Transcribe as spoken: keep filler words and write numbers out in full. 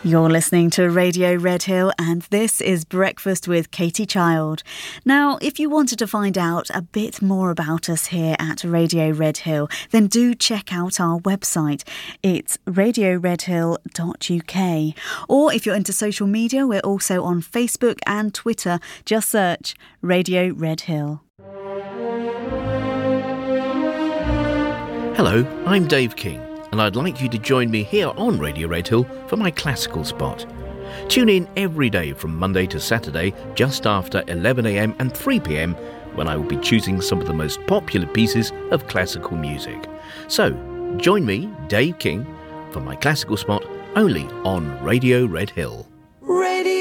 You're listening to Radio Red Hill, and this is Breakfast with Katie Child. Now, if you wanted to find out a bit more about us here at Radio Red Hill, then do check out our website. It's radio red hill dot u k. Or if you're into social media, we're also on Facebook and Twitter. Just search Radio Red Hill. Hello, I'm Dave King, and I'd like you to join me here on Radio Red Hill for my classical spot. Tune in every day from Monday to Saturday just after eleven a m and three p m when I will be choosing some of the most popular pieces of classical music. So, join me, Dave King, for my classical spot only on Radio Red Hill.